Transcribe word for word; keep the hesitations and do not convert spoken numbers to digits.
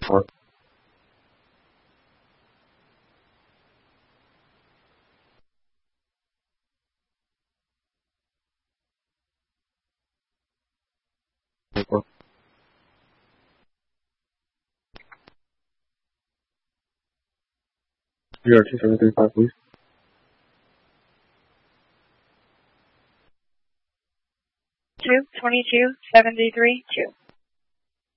four. four. Zero two seven three five, please. Two twenty two seventy three two.